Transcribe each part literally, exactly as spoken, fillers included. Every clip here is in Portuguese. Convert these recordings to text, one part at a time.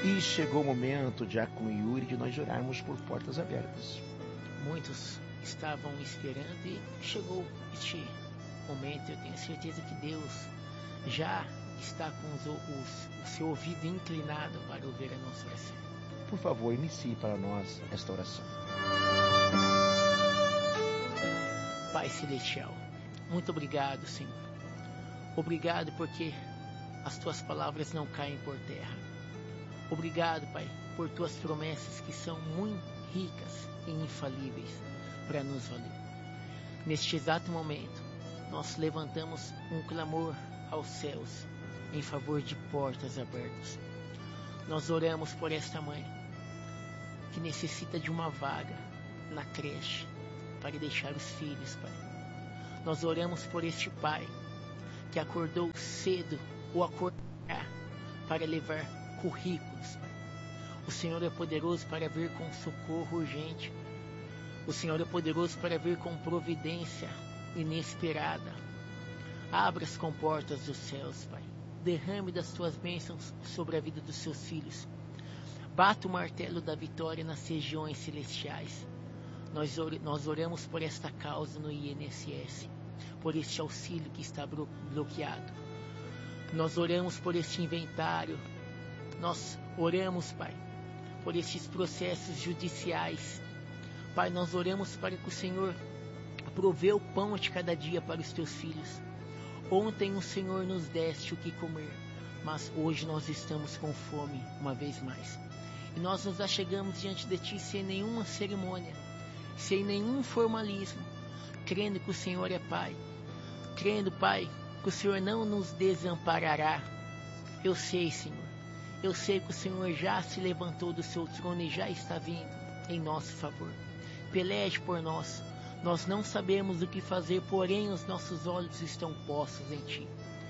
E chegou o momento, Diácono Yuri, de nós orarmos por portas abertas. Muitos estavam esperando e chegou este momento. Eu tenho certeza que Deus já está com os, os, o seu ouvido inclinado para ouvir a nossa oração. Por favor, inicie para nós esta oração. Pai Celestial, muito obrigado, Senhor. Obrigado porque as tuas palavras não caem por terra. Obrigado, Pai, por tuas promessas que são muito ricas e infalíveis para nos valer. Neste exato momento, nós levantamos um clamor aos céus em favor de portas abertas. Nós oramos por esta mãe que necessita de uma vaga na creche para deixar os filhos, Pai. Nós oramos por este pai que acordou cedo ou acordará para levar currículos, Pai. O Senhor é poderoso para vir com socorro urgente. O Senhor é poderoso para vir com providência inesperada. Abra as comportas dos céus, Pai. Derrame das tuas bênçãos sobre a vida dos seus filhos. Bata o martelo da vitória nas regiões celestiais. Nós, or- nós oramos por esta causa no I N S S, por este auxílio que está blo- bloqueado. Nós oramos por este inventário. Nós oramos, Pai, por estes processos judiciais. Pai, nós oramos para que o Senhor provê o pão de cada dia para os teus filhos. Ontem o Senhor nos deste o que comer, mas hoje nós estamos com fome uma vez mais. E nós nos achegamos diante de Ti sem nenhuma cerimônia, sem nenhum formalismo, crendo que o Senhor é Pai, crendo, Pai, que o Senhor não nos desamparará. Eu sei, Senhor, eu sei que o Senhor já se levantou do seu trono e já está vindo em nosso favor. Peleje por nós. Nós não sabemos o que fazer, porém os nossos olhos estão postos em Ti.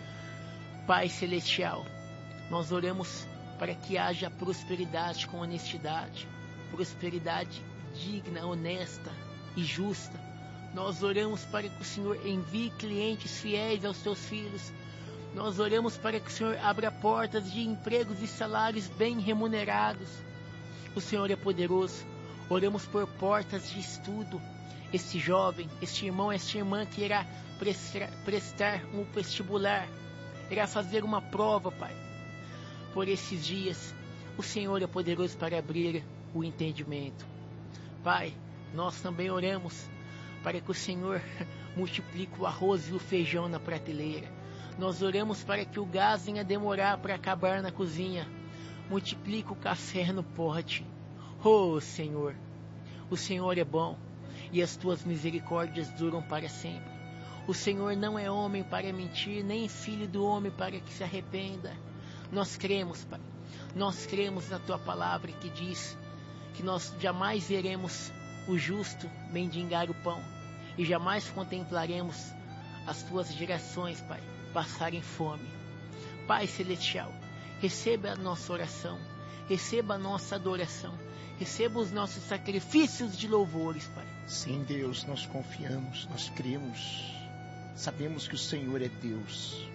Pai Celestial, nós oramos para que haja prosperidade com honestidade, prosperidade digna, honesta e justa. Nós oramos para que o Senhor envie clientes fiéis aos Teus filhos. Nós oramos para que o Senhor abra portas de empregos e salários bem remunerados. O Senhor é poderoso. Oramos por portas de estudo. Este jovem, este irmão, esta irmã que irá prestar, prestar um vestibular, irá fazer uma prova, Pai. Por esses dias, o Senhor é poderoso para abrir o entendimento. Pai, nós também oramos para que o Senhor multiplique o arroz e o feijão na prateleira. Nós oramos para que o gás venha demorar para acabar na cozinha. Multiplique o café no pote. Oh, Senhor, o Senhor é bom e as tuas misericórdias duram para sempre. O Senhor não é homem para mentir, nem filho do homem para que se arrependa. Nós cremos, Pai, nós cremos na tua palavra que diz que nós jamais veremos o justo mendigar o pão e jamais contemplaremos as tuas gerações, Pai, passarem fome. Pai Celestial, receba a nossa oração, receba a nossa adoração, receba os nossos sacrifícios de louvores, Pai. Sim, Deus, nós confiamos, nós cremos, sabemos que o Senhor é Deus.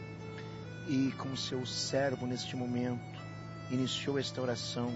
E como seu servo neste momento iniciou esta oração,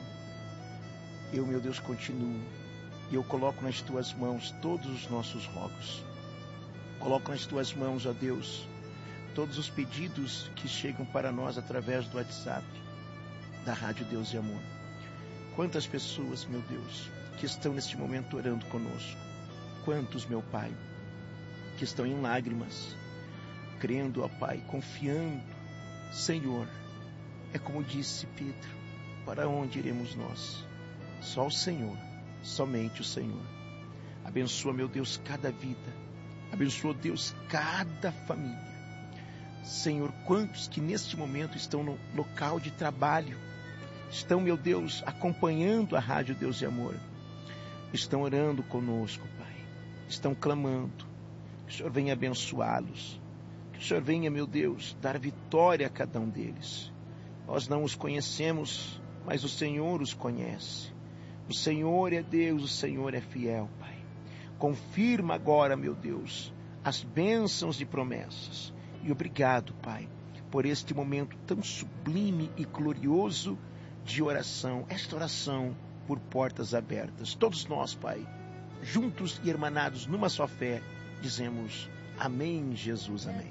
eu, meu Deus, continuo. E eu coloco nas tuas mãos todos os nossos rogos. Coloco nas tuas mãos, ó Deus, todos os pedidos que chegam para nós através do WhatsApp, da Rádio Deus e Amor. Quantas pessoas, meu Deus, que estão neste momento orando conosco. Quantos, meu Pai, que estão em lágrimas, crendo, ó Pai, confiando. Senhor, é como disse Pedro, para onde iremos nós? Só o Senhor, somente o Senhor. Abençoa, meu Deus, cada vida. Abençoa, Deus, cada família. Senhor, quantos que neste momento estão no local de trabalho, estão, meu Deus, acompanhando a Rádio Deus e Amor, estão orando conosco, Pai, estão clamando, que o Senhor venha abençoá-los, que o Senhor venha, meu Deus, dar vitória a cada um deles. Nós não os conhecemos, mas o Senhor os conhece. O Senhor é Deus, o Senhor é fiel, Pai. Confirma agora, meu Deus, as bênçãos e promessas. E obrigado, Pai, por este momento tão sublime e glorioso de oração, esta oração por portas abertas. Todos nós, Pai, juntos e hermanados numa só fé, dizemos amém, Jesus, amém.